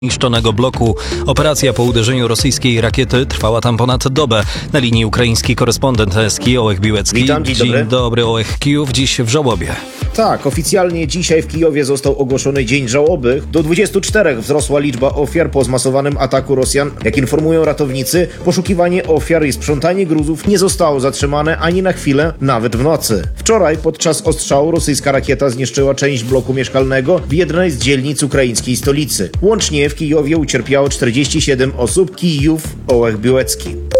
Zniszczonego bloku. Operacja po uderzeniu rosyjskiej rakiety trwała tam ponad dobę. Na linii ukraiński korespondent Eski Ołech Biłecki. Witam, dzień dobry. Ołech, Kijów dziś w żałobie. Tak, oficjalnie dzisiaj w Kijowie został ogłoszony dzień żałoby. Do 24 wzrosła liczba ofiar po zmasowanym ataku Rosjan. Jak informują ratownicy, poszukiwanie ofiar i sprzątanie gruzów nie zostało zatrzymane ani na chwilę, nawet w nocy. Wczoraj podczas ostrzału rosyjska rakieta zniszczyła część bloku mieszkalnego w jednej z dzielnic ukraińskiej stolicy. Łącznie w Kijowie ucierpiało 47 osób. Kijów, Ołech Biłecki.